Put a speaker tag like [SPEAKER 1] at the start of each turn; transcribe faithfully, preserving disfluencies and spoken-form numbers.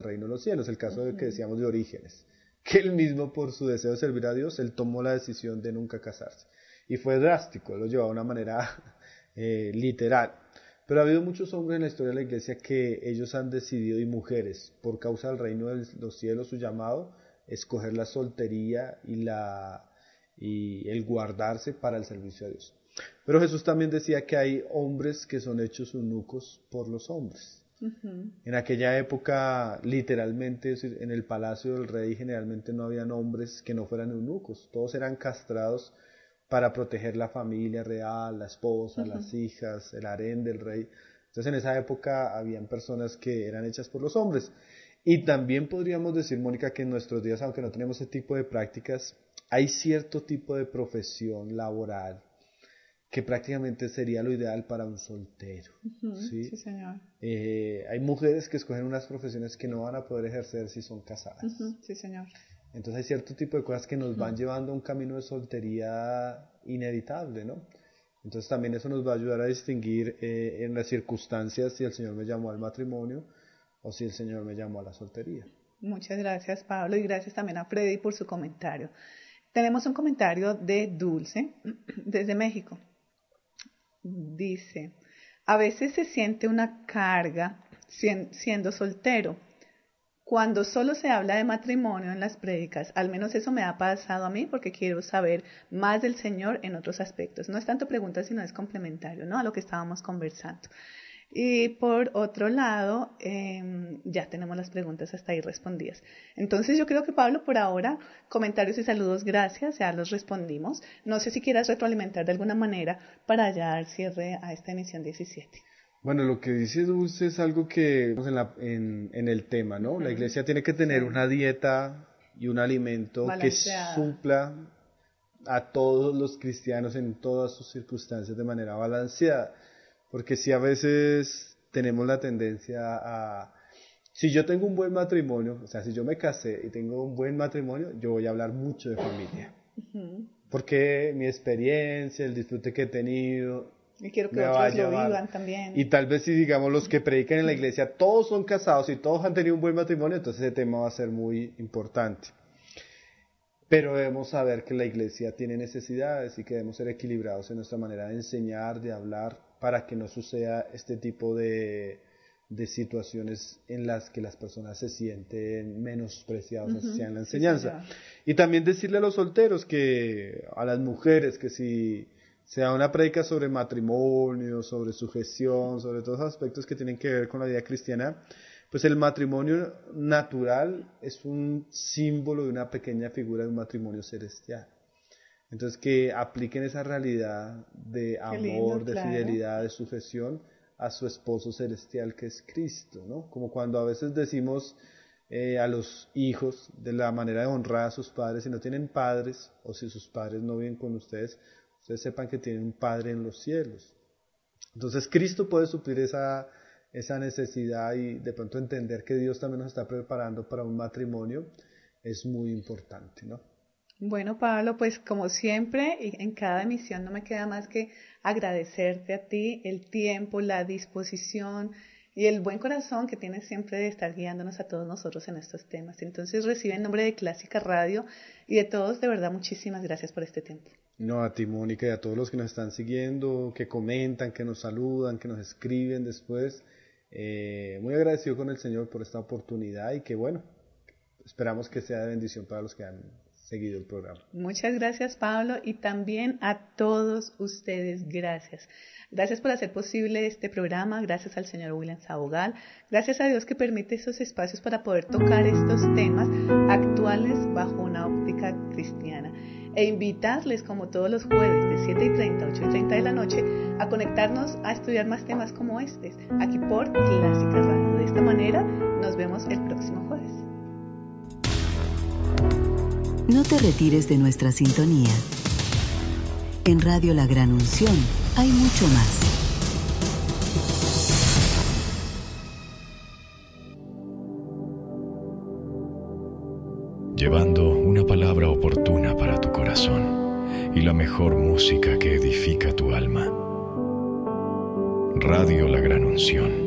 [SPEAKER 1] reino de los cielos. El caso
[SPEAKER 2] Uh-huh.
[SPEAKER 1] de que decíamos de Orígenes, que él mismo por su deseo de servir a Dios, él tomó la decisión de nunca casarse. Y fue drástico, él lo llevaba de una manera eh, literal. Pero ha habido muchos hombres en la historia de la iglesia que ellos han decidido, y mujeres, por causa del reino de los cielos, su llamado, escoger la soltería y, la, y el guardarse para el servicio a Dios. Pero Jesús también decía que hay hombres que son hechos eunucos por los hombres. Uh-huh. En aquella época, literalmente, en el palacio del rey generalmente no habían hombres que no fueran eunucos. Todos eran castrados para proteger la familia real, la esposa, uh-huh. las hijas, el harén del rey. Entonces en esa época habían personas que eran hechas por los hombres. Y también podríamos decir, Mónica, que en nuestros días, aunque no tenemos ese tipo de prácticas, hay cierto tipo de profesión laboral que prácticamente sería lo ideal para un soltero.
[SPEAKER 2] Uh-huh,
[SPEAKER 1] ¿sí?
[SPEAKER 2] Sí, señor.
[SPEAKER 1] Eh, hay mujeres que escogen unas profesiones que no van a poder ejercer si son casadas.
[SPEAKER 2] Uh-huh, sí, señor.
[SPEAKER 1] Entonces hay cierto tipo de cosas que nos van
[SPEAKER 2] uh-huh.
[SPEAKER 1] llevando a un camino de soltería inevitable, ¿no? Entonces también eso nos va a ayudar a distinguir eh, en las circunstancias si el Señor me llamó al matrimonio o si el Señor me llamó a la soltería.
[SPEAKER 2] Muchas gracias, Pablo, y gracias también a Freddy por su comentario. Tenemos un comentario de Dulce desde México. Dice, a veces se siente una carga siendo soltero. Cuando solo se habla de matrimonio en las prédicas, al menos eso me ha pasado a mí porque quiero saber más del Señor en otros aspectos. No es tanto pregunta, sino es complementario, ¿no?, a lo que estábamos conversando. Y por otro lado, eh, ya tenemos las preguntas hasta ahí respondidas. Entonces yo creo que, Pablo, por ahora, comentarios y saludos, gracias, ya los respondimos. No sé si quieras retroalimentar de alguna manera para ya dar cierre a esta emisión diecisiete.
[SPEAKER 1] Bueno, lo que dice Dulce es algo que en, la, en, en el tema, ¿no? Uh-huh. La iglesia tiene que tener sí. una dieta y un alimento balanceada, que supla a todos los cristianos en todas sus circunstancias de manera balanceada. Porque si a veces tenemos la tendencia a... Si yo tengo un buen matrimonio, o sea, si yo me casé y tengo un buen matrimonio, yo voy a hablar mucho de familia. Uh-huh. Porque mi experiencia, el disfrute que he tenido...
[SPEAKER 2] Y quiero que otros lo vivan también.
[SPEAKER 1] Y tal vez si, digamos, los que predican en la iglesia, todos son casados y todos han tenido un buen matrimonio, entonces ese tema va a ser muy importante. Pero debemos saber que la iglesia tiene necesidades y que debemos ser equilibrados en nuestra manera de enseñar, de hablar, para que no suceda este tipo de, de situaciones en las que las personas se sienten menospreciadas uh-huh. hacia la enseñanza. Sí, y también decirle a los solteros, que a las mujeres, que si sea una prédica sobre matrimonio, sobre sujeción, sobre todos los aspectos que tienen que ver con la vida cristiana, pues el matrimonio natural es un símbolo de una pequeña figura de un matrimonio celestial. Entonces que apliquen esa realidad de amor, lindo, de claro. fidelidad, de sujeción a su esposo celestial que es Cristo, ¿no? Como cuando a veces decimos eh, a los hijos de la manera de honrar a sus padres, si no tienen padres o si sus padres no viven con ustedes, ustedes sepan que tienen un Padre en los cielos. Entonces Cristo puede suplir esa, esa necesidad y de pronto entender que Dios también nos está preparando para un matrimonio es muy importante, ¿no?
[SPEAKER 2] Bueno, Pablo, pues como siempre, en cada emisión no me queda más que agradecerte a ti el tiempo, la disposición y el buen corazón que tienes siempre de estar guiándonos a todos nosotros en estos temas. Entonces recibe en nombre de Clásica Radio y de todos, de verdad, muchísimas gracias por este tiempo.
[SPEAKER 1] No, a ti, Mónica, y a todos los que nos están siguiendo, que comentan, que nos saludan, que nos escriben después. Eh, muy agradecido con el Señor por esta oportunidad y que, bueno, esperamos que sea de bendición para los que han seguido el programa.
[SPEAKER 2] Muchas gracias, Pablo, y también a todos ustedes, gracias. Gracias por hacer posible este programa, gracias al señor William Sabogal, gracias a Dios que permite esos espacios para poder tocar estos temas actuales bajo una óptica cristiana. E invitarles, como todos los jueves, de siete y treinta a ocho y treinta de la noche, a conectarnos a estudiar más temas como este, aquí por Clásica Radio. De esta manera, nos vemos el próximo jueves.
[SPEAKER 3] No te retires de nuestra sintonía. En Radio La Gran Unción hay mucho más.
[SPEAKER 4] Llevando una palabra oportuna para tu corazón y la mejor música que edifica tu alma. Radio La Gran Unción.